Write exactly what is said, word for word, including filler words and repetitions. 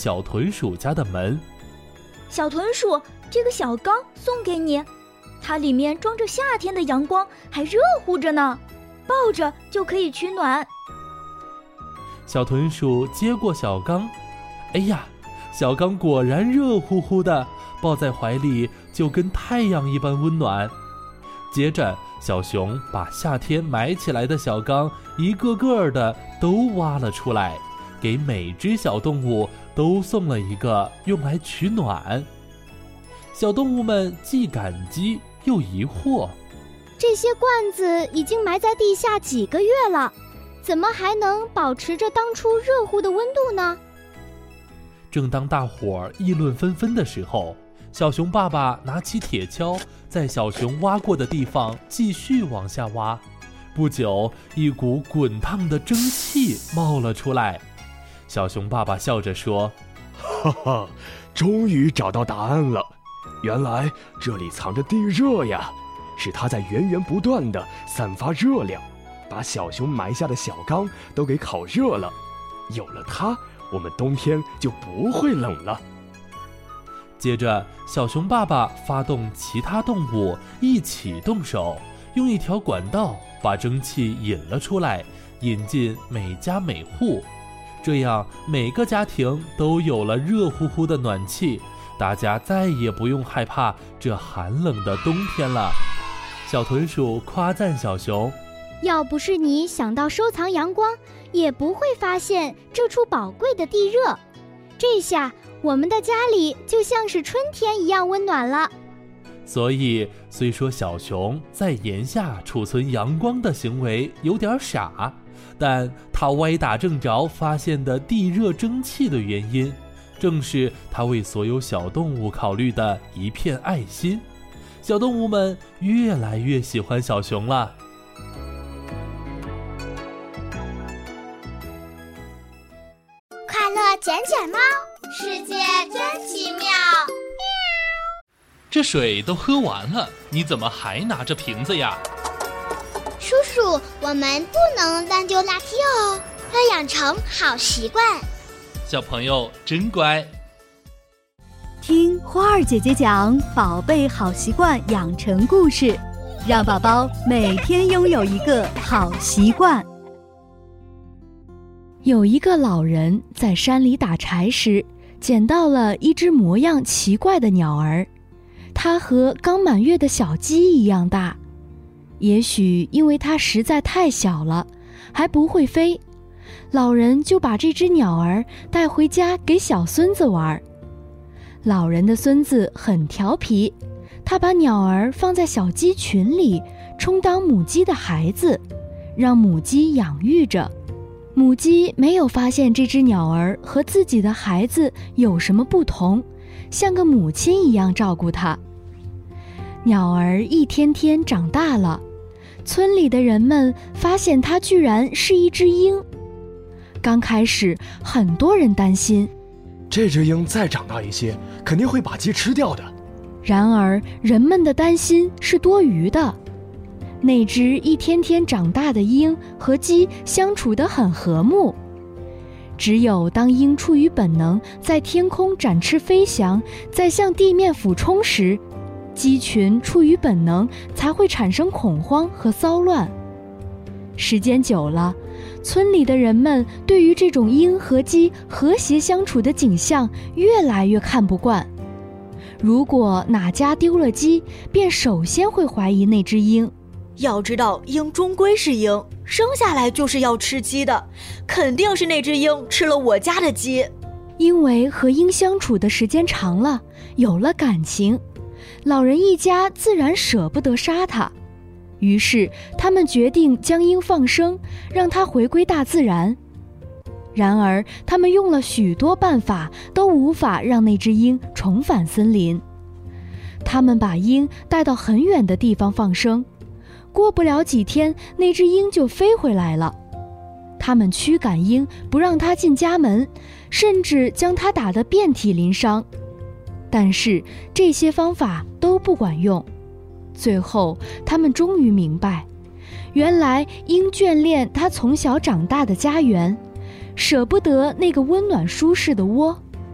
小豚鼠家的门。 小豚鼠，这个小缸送给你，它里面装着夏天的阳光，还热乎着呢，抱着就可以取暖。 小豚鼠接过小缸，哎呀，小缸果然热乎乎的，抱在怀里就跟太阳一般温暖。接着小熊把夏天埋起来的小缸一个个的都挖了出来，给每只小动物都送了一个用来取暖。小动物们既感激又疑惑， 这些罐子已经埋在地下几个月了，怎么还能保持着当初热乎的温度呢？ 正当大伙儿议论纷纷的时候，小熊爸爸拿起铁锹，在小熊挖过的地方继续往下挖。不久，一股滚烫的蒸汽冒了出来。小熊爸爸笑着说： 哈哈，终于找到答案了，原来这里藏着地热呀，是它在源源不断地散发热量，把小熊埋下的小缸都给烤热了。有了它，我们冬天就不会冷了。 接着，小熊爸爸发动其他动物一起动手，用一条管道把蒸汽引了出来，引进每家每户。这样每个家庭都有了热乎乎的暖气，大家再也不用害怕这寒冷的冬天了。小豚鼠夸赞小熊： 要不是你想到收藏阳光，也不会发现这处宝贵的地热。这下我们的家里就像是春天一样温暖了。 所以虽说小熊在檐下储存阳光的行为有点傻，但他歪打正着发现的地热蒸汽的原因，正是他为所有小动物考虑的一片爱心。小动物们越来越喜欢小熊了。 快乐捡捡猫，世界真奇妙。 这水都喝完了，你怎么还拿着瓶子呀？ 叔叔，我们不能乱丢垃圾哦，要养成好习惯。 小朋友真乖。 听花儿姐姐讲宝贝好习惯养成故事，让宝宝每天拥有一个好习惯。有一个老人在山里打柴时，捡到了一只模样奇怪的鸟儿，它和刚满月的小鸡一样大。也许因为它实在太小了，还不会飞，老人就把这只鸟儿带回家给小孙子玩。老人的孙子很调皮，他把鸟儿放在小鸡群里，充当母鸡的孩子，让母鸡养育着。母鸡没有发现这只鸟儿和自己的孩子有什么不同，像个母亲一样照顾它。鸟儿一天天长大了，村里的人们发现它居然是一只鹰。刚开始很多人担心， 这只鹰再长大一些，肯定会把鸡吃掉的。 然而人们的担心是多余的。那只一天天长大的鹰和鸡相处得很和睦。只有当鹰出于本能在天空展翅飞翔，再向地面俯冲时，鸡群出于本能才会产生恐慌和骚乱。时间久了，村里的人们对于这种鹰和鸡和谐相处的景象越来越看不惯。如果哪家丢了鸡，便首先会怀疑那只鹰。 要知道，鹰终归是鹰，生下来就是要吃鸡的，肯定是那只鹰吃了我家的鸡。 因为和鹰相处的时间长了，有了感情，老人一家自然舍不得杀它。于是他们决定将鹰放生，让它回归大自然。然而他们用了许多办法，都无法让那只鹰重返森林。他们把鹰带到很远的地方放生，过不了几天，那只鹰就飞回来了。他们驱赶鹰，不让它进家门，甚至将它打得遍体鳞伤。但是这些方法都不管用。最后他们终于明白，原来鹰眷恋它从小长大的家园，舍不得那个温暖舒适的窝，